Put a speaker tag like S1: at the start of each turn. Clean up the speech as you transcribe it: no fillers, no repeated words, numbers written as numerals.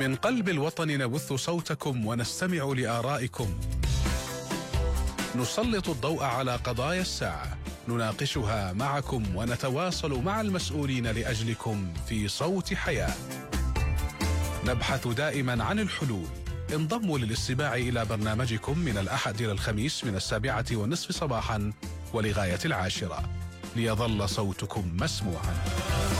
S1: من قلب الوطن نبث صوتكم ونستمع لآرائكم، نسلط الضوء على قضايا الساعة، نناقشها معكم ونتواصل مع المسؤولين لأجلكم في صوت حياة. نبحث دائما عن الحلول. انضموا للاستماع إلى برنامجكم من الأحد إلى الخميس من 7:30 صباحا ولغاية 10 ليظل صوتكم مسموعا.